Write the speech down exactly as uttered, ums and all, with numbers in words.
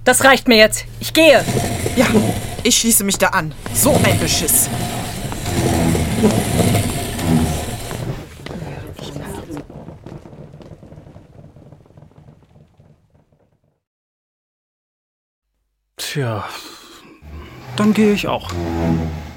Das reicht mir jetzt. Ich gehe. Ja, ich schließe mich da an. So ein Beschiss. Tja, dann gehe ich auch.